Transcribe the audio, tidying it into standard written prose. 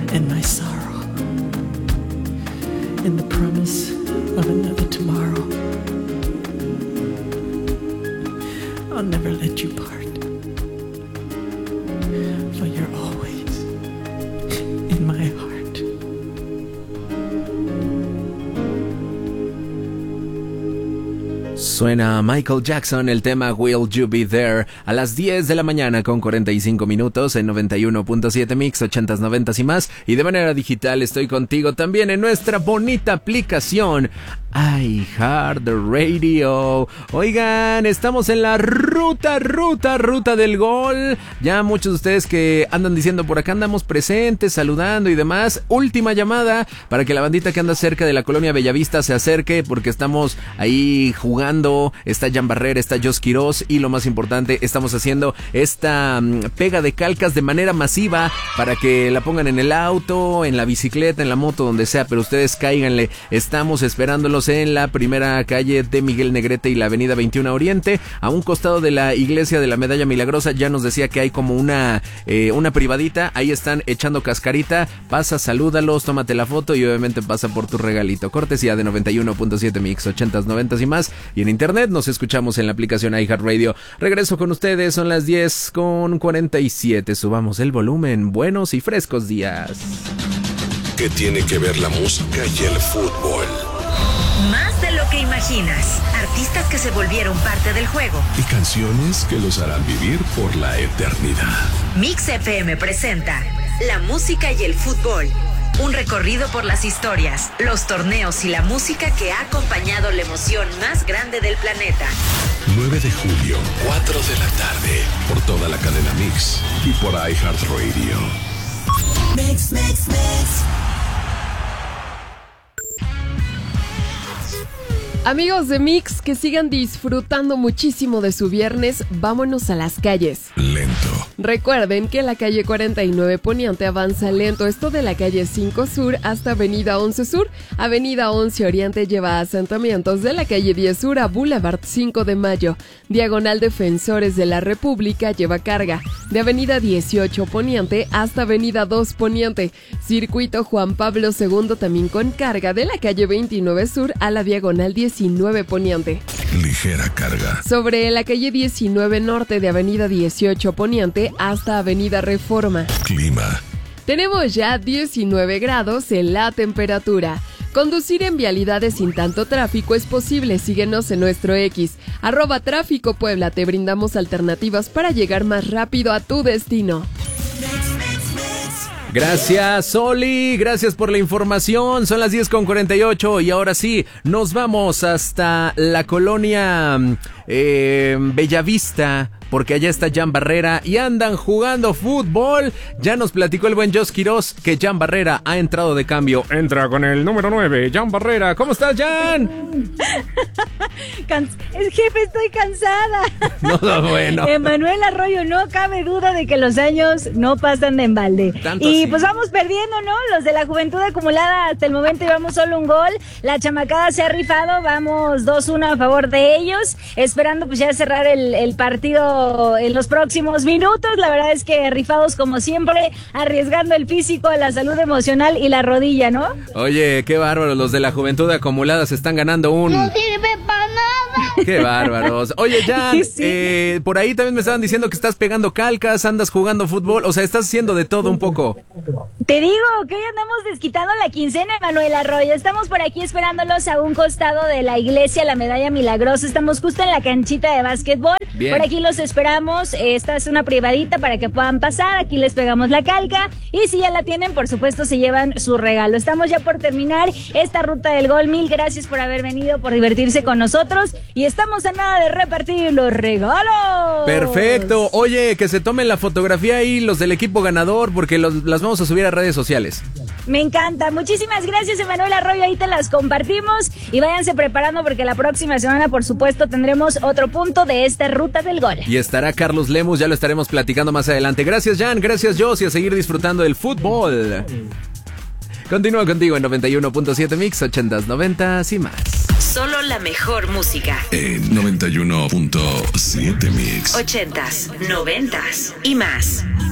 and my sorrow, in the promise of another tomorrow. I'll never let you part, for you're always in my heart. Suena Michael Jackson, el tema Will You Be There, a las 10 de la mañana con 45 minutos en 91.7 Mix, 80s, 90s y más. Y de manera digital estoy contigo también en nuestra bonita aplicación iHeartRadio. Oigan, estamos en la ruta del gol. Ya muchos de ustedes que andan diciendo por acá andamos presentes, saludando y demás. Última llamada para que la bandita que anda cerca de la colonia Bellavista se acerque, porque estamos ahí jugando. Está Jan Barrera, está Jos Quiroz y lo más importante, estamos haciendo esta pega de calcas de manera masiva para que la pongan en el auto, en la bicicleta, en la moto, donde sea, pero ustedes cáiganle. Estamos esperándolos en la primera calle de Miguel Negrete y la avenida 21 Oriente, a un costado de la iglesia de la Medalla Milagrosa. Ya nos decía que hay como una privadita, ahí están echando cascarita. Pasa, salúdalos, tómate la foto y obviamente pasa por tu regalito. Cortesía de 91.7 Mix, 80s, 90s y más. Y en internet nos escuchamos en la aplicación iHeartRadio. Regreso con ustedes, son las 10:47. Subamos el volumen. Buenos y frescos días. ¿Qué tiene que ver la música y el fútbol? Más de lo que imaginas. Artistas que se volvieron parte del juego. Y canciones que los harán vivir por la eternidad. Mix FM presenta La música y el fútbol. Un recorrido por las historias, los torneos y la música que ha acompañado la emoción más grande del planeta. 9 de julio, 4 de la tarde, por toda la cadena Mix y por iHeartRadio. Mix, mix, mix. Amigos de Mix, que sigan disfrutando muchísimo de su viernes. Vámonos a las calles. Lento. Recuerden que la calle 49 Poniente avanza lento, esto de la calle 5 Sur hasta avenida 11 Sur. Avenida 11 Oriente lleva asentamientos de la calle 10 Sur a Boulevard 5 de Mayo. Diagonal Defensores de la República lleva carga de avenida 18 Poniente hasta avenida 2 Poniente. Circuito Juan Pablo II también con carga de la calle 29 Sur a la diagonal 19 Poniente. Ligera carga. Sobre la calle 19 Norte de avenida 18 Poniente hasta avenida Reforma. Clima. Tenemos ya 19 grados en la temperatura. Conducir en vialidades sin tanto tráfico es posible. Síguenos en nuestro X, @Tráfico Puebla. Te brindamos alternativas para llegar más rápido a tu destino. Gracias, Oli, gracias por la información. Son las 10:48 y ahora sí, nos vamos hasta la colonia Bellavista, porque allá está Jan Barrera y andan jugando fútbol. Ya nos platicó el buen Jos Quiroz que Jan Barrera ha entrado de cambio. Entra con el número 9, Jan Barrera. ¿Cómo estás, Jan? Jefe, estoy cansada. No, bueno. Emanuel Arroyo, no cabe duda de que los años no pasan en balde. Y pues vamos perdiendo, ¿no? Los de la Juventud Acumulada hasta el momento llevamos solo un gol. La chamacada se ha rifado, vamos 2-1 a favor de ellos, esperando pues ya cerrar el partido en los próximos minutos. La verdad es que rifados como siempre, arriesgando el físico, la salud emocional y la rodilla, ¿no? Oye, qué bárbaro, los de la Juventud Acumulada se están ganando un... ¡No sirve para nada! ¡Qué bárbaros! Oye, Jan, Sí. por ahí también me estaban diciendo que estás pegando calcas, andas jugando fútbol, o sea, estás haciendo de todo un poco. Te digo que hoy andamos desquitando la quincena, Emanuel Arroyo. Estamos por aquí esperándolos a un costado de la iglesia, la Medalla Milagrosa. Estamos justo en la canchita de básquetbol. Bien. Por aquí los esperamos. Esta es una privadita para que puedan pasar. Aquí les pegamos la calca. Y si ya la tienen, por supuesto, se llevan su regalo. Estamos ya por terminar esta ruta del gol. Mil gracias por haber venido, por divertirse con nosotros. Y estamos a nada de repartir los regalos. Perfecto. Oye, que se tomen la fotografía ahí los del equipo ganador, porque las vamos a subir a redes sociales. Me encanta. Muchísimas gracias, Emanuel Arroyo. Ahí te las compartimos. Y váyanse preparando porque la próxima semana, por supuesto, tendremos otro punto de esta ruta del gol. Y estará Carlos Lemus, ya lo estaremos platicando más adelante. Gracias, Jan. Gracias, Jos, y a seguir disfrutando del fútbol. Continúa contigo en 91.7 Mix, 80s, 90s y más. Solo la mejor música. En 91.7 Mix. 80s, 90s y más.